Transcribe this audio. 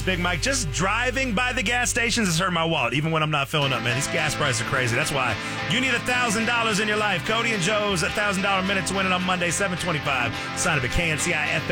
Big Mike. Just driving by the gas stations has hurt my wallet, even when I'm not filling up, man. These gas prices are crazy. That's why you need $1,000 in your life. Cody and Joe's $1,000 minute to win it on Monday, 7:25. Sign up at KNCI